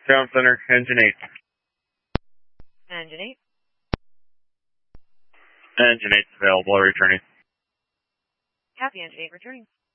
Town Center, Engine 8. Engine 8. Engine 8's available, returning. Copy, Engine 8, returning.